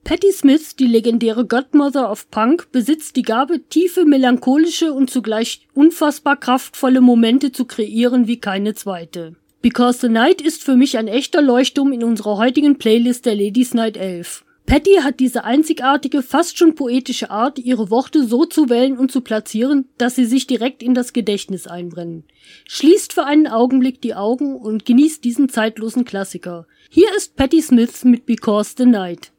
Patti Smith, die legendäre Godmother of Punk, besitzt die Gabe, tiefe, melancholische und zugleich unfassbar kraftvolle Momente zu kreieren wie keine zweite. Because the Night ist für mich ein echter Leuchtturm in unserer heutigen Playlist der Ladies Night 11. Patti hat diese einzigartige, fast schon poetische Art, ihre Worte so zu wählen und zu platzieren, dass sie sich direkt in das Gedächtnis einbrennen. Schließt für einen Augenblick die Augen und genießt diesen zeitlosen Klassiker. Hier ist Patti Smith mit Because the Night.